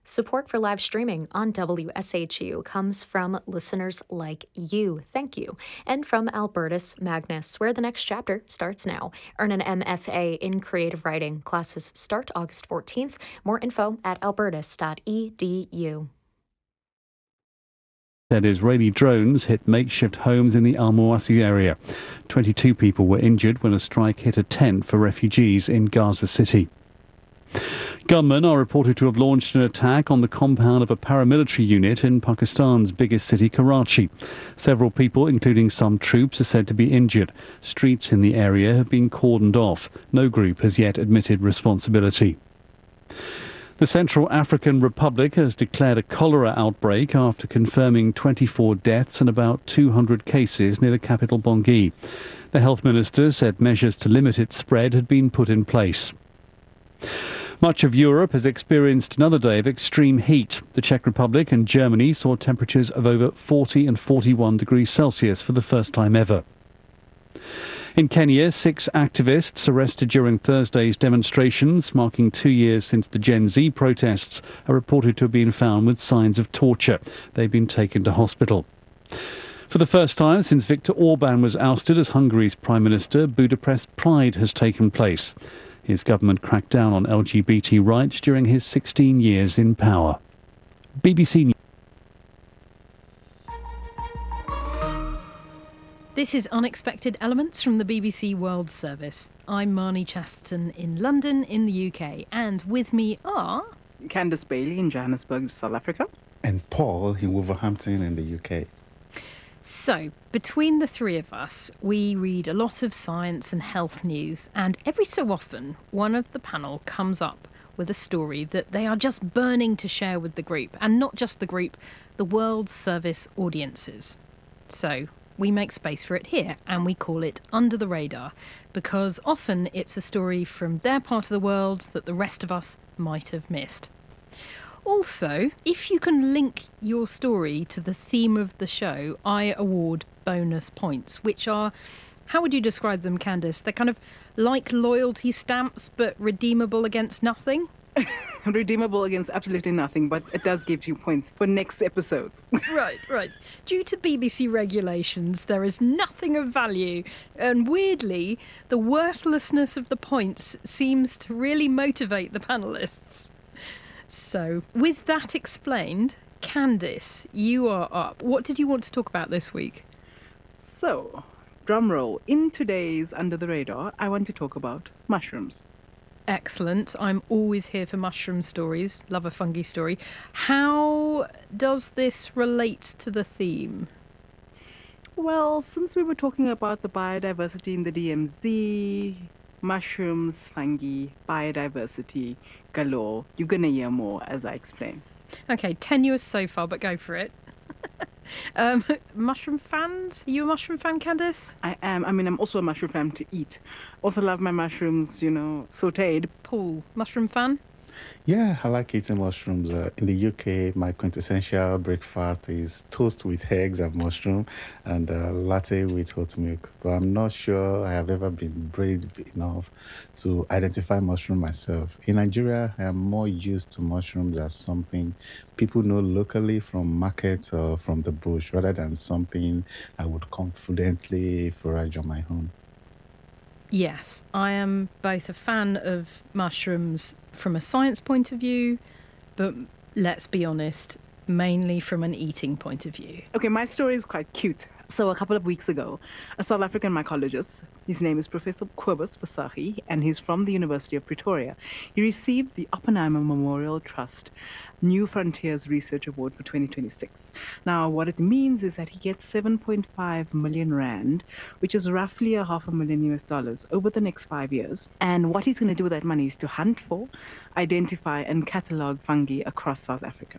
Support for live streaming on WSHU comes from listeners like you. Thank you. And from Albertus Magnus, where the next chapter starts now. Earn an MFA in creative writing. Classes start August 14th. More info at albertus.edu. Said Israeli drones hit makeshift homes in the Al-Mawasi area. 22 people were injured when a strike hit a tent for refugees in Gaza City. Gunmen are reported to have launched an attack on the compound of a paramilitary unit in Pakistan's biggest city, Karachi. Several people, including some troops, are said to be injured. Streets in the area have been cordoned off. No group has yet admitted responsibility. The Central African Republic has declared a cholera outbreak after confirming 24 deaths and about 200 cases near the capital Bangui. The health minister said measures to limit its spread had been put in place. Much of Europe has experienced another day of extreme heat. The Czech Republic and Germany saw temperatures of over 40 and 41 degrees Celsius for the first time ever. In Kenya, 6 activists arrested during Thursday's demonstrations, marking 2 years since the Gen Z protests, are reported to have been found with signs of torture. They've been taken to hospital. For the first time since Viktor Orban was ousted as Hungary's Prime Minister, Budapest Pride has taken place. His government cracked down on LGBT rights during his 16 years in power. BBC News. This is Unexpected Elements from the BBC World Service. I'm Marnie Chesterton in London in the UK, and with me are... Candice Bailey in Johannesburg, South Africa. And Paul in Wolverhampton in the UK. So, between the three of us, we read a lot of science and health news, and every so often, one of the panel comes up with a story that they are just burning to share with the group, and not just the group, the World Service audiences. So, we make space for it here, and we call it Under the Radar, because often it's a story from their part of the world that the rest of us might have missed. Also, if you can link your story to the theme of the show, I award bonus points, which are, how would you describe them, Candice? They're kind of like loyalty stamps, but redeemable against nothing? Redeemable against absolutely nothing, but it does give you points for next episodes. Right. Due to BBC regulations, there is nothing of value. And weirdly, the worthlessness of the points seems to really motivate the panellists. So, with that explained, Candice, you are up. What did you want to talk about this week? So, drumroll, in today's Under the Radar, I want to talk about mushrooms. Excellent. I'm always here for mushroom stories. Love a fungi story. How does this relate to the theme? Well, since we were talking about the biodiversity in the DMZ, mushrooms, fungi, biodiversity, galore, you're going to hear more as I explain. Okay, tenuous so far, but go for it. Mushroom fans? Are you a mushroom fan, Candice? I am. I'm also a mushroom fan to eat. Also love my mushrooms, sautéed. Paul, mushroom fan? Yeah, I like eating mushrooms. In the UK, my quintessential breakfast is toast with eggs and mushroom and latte with oat milk. But I'm not sure I have ever been brave enough to identify mushroom myself. In Nigeria, I am more used to mushrooms as something people know locally from markets or from the bush rather than something I would confidently forage on my own. Yes, I am both a fan of mushrooms from a science point of view, but let's be honest, mainly from an eating point of view. Okay, my story is quite cute. So a couple of weeks ago, a South African mycologist, his name is Professor Kobus Vasagie, and he's from the University of Pretoria. He received the Oppenheimer Memorial Trust New Frontiers Research Award for 2026. Now, what it means is that he gets 7.5 million rand, which is roughly $500,000 over the next 5 years. And what he's going to do with that money is to hunt for, identify, and catalogue fungi across South Africa.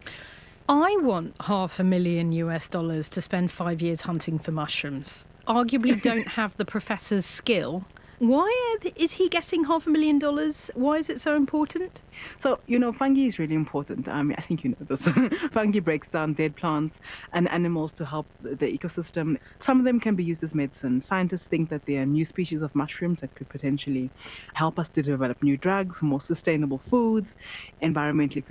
I want $500,000 to spend 5 years hunting for mushrooms. Arguably don't have the professor's skill. Why is he getting $500,000? Why is it so important? So, fungi is really important. I think you know this. Fungi breaks down dead plants and animals to help the ecosystem. Some of them can be used as medicine. Scientists think that there are new species of mushrooms that could potentially help us to develop new drugs, more sustainable foods, environmentally